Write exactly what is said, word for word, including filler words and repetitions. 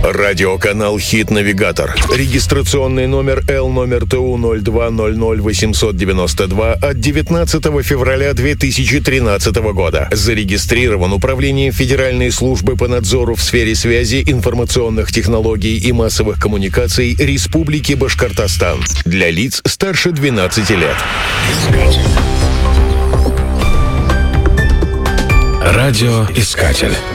Радиоканал «Хит-навигатор». Регистрационный номер Л номер Т У ноль два ноль ноль восемьсот девяносто два от девятнадцатого февраля две тысячи тринадцатого года. Зарегистрирован Управлением Федеральной службы по надзору в сфере связи, информационных технологий и массовых коммуникаций Республики Башкортостан. Для лиц старше двенадцати лет. Радиоискатель.